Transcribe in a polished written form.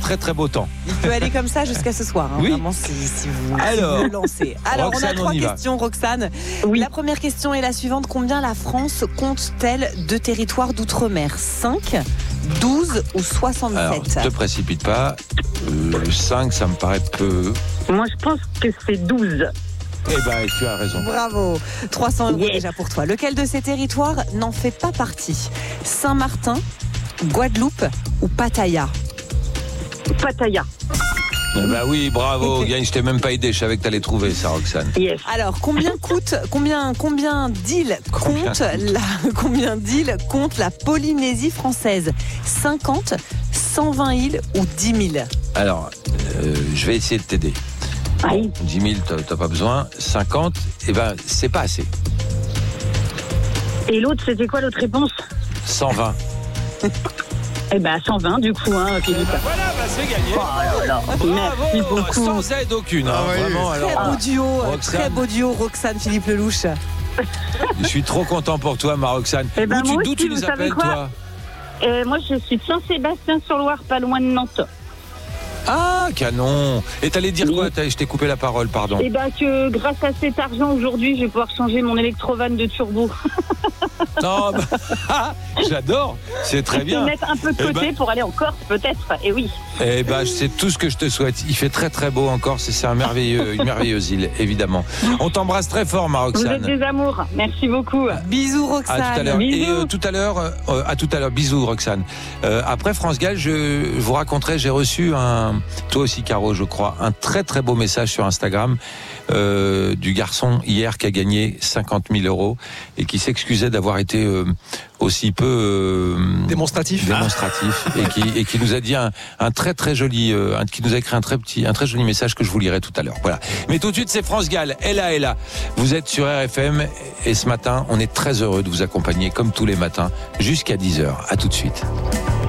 très très beau temps. Il peut aller comme ça jusqu'à ce soir, Oui. vraiment, si vous Alors, le lancez. Alors, Roxane, on a 3 on y va. questions, Roxane. Oui. La première question est la suivante. Combien la France compte-t-elle de territoires d'outre-mer ? 5, 12 ou 67 ? Alors, ne te précipite pas. 5, ça me paraît peu. Moi, je pense que c'est 12. Eh ben, tu as raison. Bravo, 300 € Yes. déjà pour toi. Lequel de ces territoires n'en fait pas partie ? Saint-Martin, Guadeloupe ou Pattaya ? Pattaya. Eh ben oui, bravo. Gagne, je t'ai même pas aidé. Je savais que t'allais trouver ça, Roxane. Yes. Alors, combien d'îles compte la Polynésie française ? 50, 120 îles ou 10 000 ? Alors, je vais essayer de t'aider. Aïe. 10 000, t'as pas besoin. 50, eh ben, c'est pas assez. Et l'autre, c'était quoi l'autre réponse ? 120. Eh ben, 120 du coup, hein, Philippe. Voilà, bah, c'est gagné. Oh là là. Merci Bravo, beaucoup. sans aide aucune. Hein, Ah oui. vraiment, alors, Très beau duo, Roxane, Philippe Lelouch. je suis trop content pour toi, ma Roxane. Eh ben, moi D'où aussi, tu vous nous savez appelles, quoi toi ? Moi, je suis de Saint-Sébastien-sur-Loire, pas loin de Nantes. Ah, canon. Et t'allais dire Oui. quoi ? Je t'ai coupé la parole, pardon. Et ben que grâce à cet argent, aujourd'hui, je vais pouvoir changer mon électrovan de turbo. Non, bah, j'adore. C'est très Et bien. mettre un peu de Eh côté ben- pour aller en Corse, peut-être. Et oui. Eh ben, c'est tout ce que je te souhaite. Il fait très très beau en Corse et c'est une merveilleuse île, évidemment. On t'embrasse très fort, ma Vous êtes Roxane. des amours. Merci beaucoup. Bisous, À tout à Roxane. l'heure. Et Bisous. à tout à l'heure. Bisous, Roxane. Après France Gall, je vous raconterai, j'ai reçu toi aussi, Caro, je crois, un très très beau message sur Instagram du garçon hier qui a gagné 50 000 € et qui s'excusait d'avoir été aussi peu Démonstratif. et qui nous a dit un très très joli, qui nous a écrit un très joli message que je vous lirai tout à l'heure. Voilà. Mais tout de suite, c'est France Gall. Elle là. Vous êtes sur RFM et ce matin, on est très heureux de vous accompagner comme tous les matins jusqu'à 10h. À tout de suite.